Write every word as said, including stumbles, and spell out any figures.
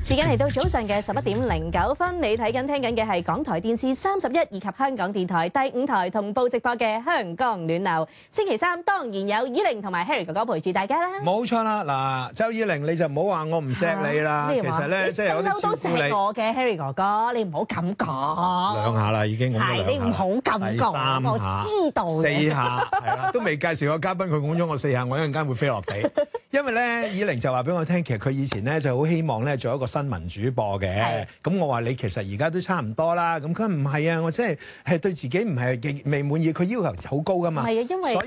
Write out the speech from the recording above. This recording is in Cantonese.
時間嚟到早上嘅十一點零九分，你睇緊聽緊嘅係港台電視三十一以及香港電台第五台同步直播嘅《香港暖流》。星期三當然有依玲同埋 Harry 哥哥陪住大家啦。 冇錯啦，嗱，周依玲你就唔好話我唔錫你啦。其實咧，即係有啲照顧你。 我嘅 Harry 哥哥，你唔好咁講。 兩下啦，已經咁樣兩下。 係你唔好咁講，我知道。 四下係啦，都未介紹個嘉賓，佢講咗我四下，我一陣間會飛落地。因為咧，依玲就話俾我聽，其實佢以前咧就好希望咧做一個新聞主播嘅。咁我話你其實而家都差唔多啦。咁佢唔係啊，我真係係對自己唔係未滿意，佢要求好高噶嘛。係啊，因為。